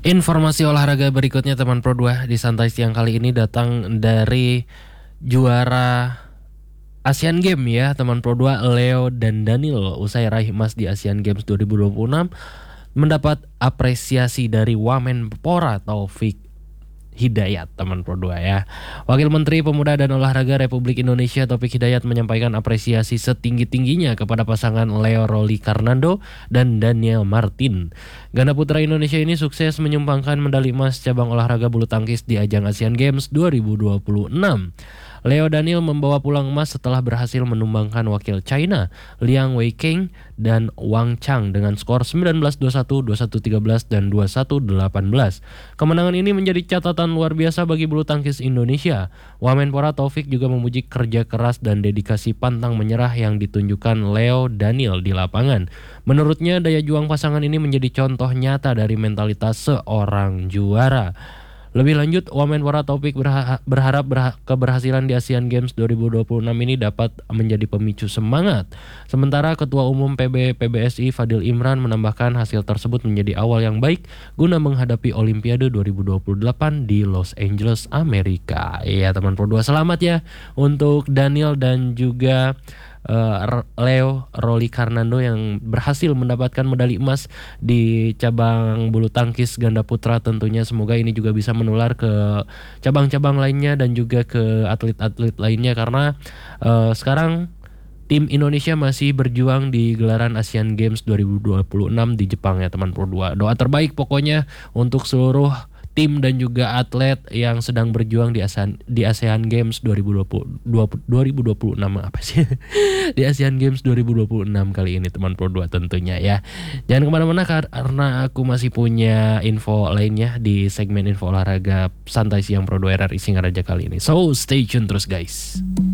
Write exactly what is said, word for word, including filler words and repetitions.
Informasi olahraga berikutnya teman Pro dua di Santai Siang kali ini datang dari juara Asian Games ya teman Pro dua, Leo dan Daniel usai raih emas di Asian Games dua ribu dua puluh enam mendapat apresiasi dari Wamenpora Taufik Hidayat teman Pro dua ya. Wakil Menteri Pemuda dan Olahraga Republik Indonesia Taufik Hidayat menyampaikan apresiasi setinggi-tingginya kepada pasangan Leo Roli Karnando dan Daniel Martin. Ganda putra Indonesia ini sukses menyumbangkan medali emas cabang olahraga bulu tangkis di ajang Asian Games dua ribu dua puluh enam. Leo Daniel membawa pulang emas setelah berhasil menumbangkan wakil China Liang Weiqing dan Wang Chang dengan skor sembilan belas dua puluh satu, dua puluh satu tiga belas, dan dua puluh satu delapan belas. Kemenangan ini menjadi catatan luar biasa bagi bulu tangkis Indonesia. Wamenpora Taufik juga memuji kerja keras dan dedikasi pantang menyerah yang ditunjukkan Leo Daniel di lapangan. Menurutnya daya juang pasangan ini menjadi contoh nyata dari mentalitas seorang juara. Lebih lanjut, Wamenpora Taufik berharap berha- keberhasilan di Asian Games dua ribu dua puluh enam ini dapat menjadi pemicu semangat. Sementara Ketua Umum P B P B S I Fadil Imran menambahkan hasil tersebut menjadi awal yang baik guna menghadapi Olimpiade dua ribu dua puluh delapan di Los Angeles, Amerika. Iya teman Pro dua, selamat ya untuk Daniel dan juga Uh, Leo Roli Karnando yang berhasil mendapatkan medali emas di cabang bulu tangkis ganda putra. Tentunya semoga ini juga bisa menular ke cabang-cabang lainnya dan juga ke atlet-atlet lainnya karena uh, sekarang tim Indonesia masih berjuang di gelaran Asian Games dua ribu dua puluh enam di Jepang ya teman Pro dua. Doa terbaik pokoknya untuk seluruh tim dan juga atlet yang sedang berjuang di ASEAN di ASEAN Games dua ribu dua puluh enam apa sih? Di ASEAN Games dua ribu dua puluh enam kali ini teman Pro dua tentunya ya. Jangan kemana-mana karena aku masih punya info lainnya di segmen info olahraga Santai Siang Pro dua R R I Singaraja kali ini. So stay tune terus guys.